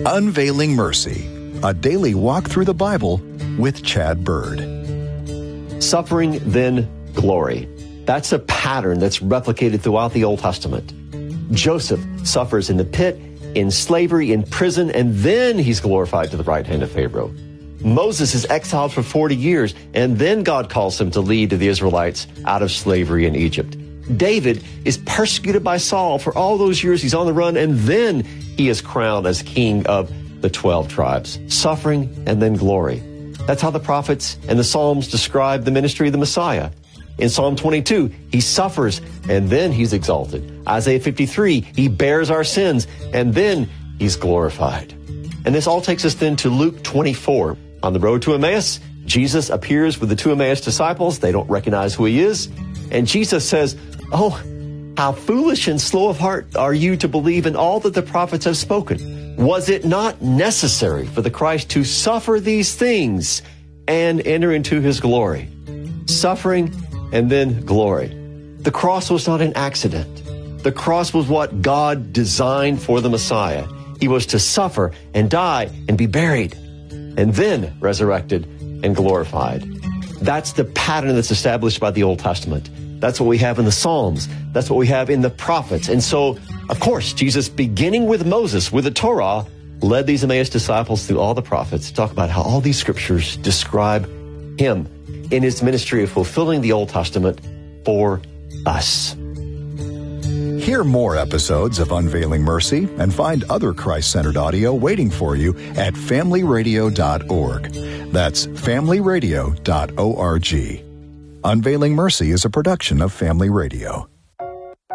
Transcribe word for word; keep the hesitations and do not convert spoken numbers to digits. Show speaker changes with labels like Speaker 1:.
Speaker 1: Unveiling Mercy, a daily walk through the Bible with Chad Bird.
Speaker 2: Suffering, then glory. That's a pattern that's replicated throughout the Old Testament. Joseph suffers in the pit, in slavery, in prison, and then he's glorified to the right hand of Pharaoh. Moses is exiled for forty years, and then God calls him to lead the Israelites out of slavery in Egypt. David is persecuted by Saul for all those years. He's on the run, and then he is crowned as king of the twelve tribes. Suffering and then glory. That's how the prophets and the Psalms describe the ministry of the Messiah. In Psalm twenty-two, he suffers and then he's exalted. Isaiah fifty-three, he bears our sins and then he's glorified. And this all takes us then to Luke twenty-four. On the road to Emmaus, Jesus appears with the two Emmaus disciples. They don't recognize who he is. And Jesus says, "Oh, how foolish and slow of heart are you to believe in all that the prophets have spoken. Was it not necessary for the Christ to suffer these things and enter into his glory?" Suffering and then glory. The cross was not an accident. The cross was what God designed for the Messiah. He was to suffer and die and be buried and then resurrected and glorified. That's the pattern that's established by the Old Testament. That's what we have in the Psalms. That's what we have in the prophets. And so, of course, Jesus, beginning with Moses, with the Torah, led these Emmaus disciples through all the prophets to talk about how all these scriptures describe him in his ministry of fulfilling the Old Testament for us.
Speaker 1: Hear more episodes of Unveiling Mercy and find other Christ-centered audio waiting for you at family radio dot org. That's family radio dot org. Unveiling Mercy is a production of Family Radio.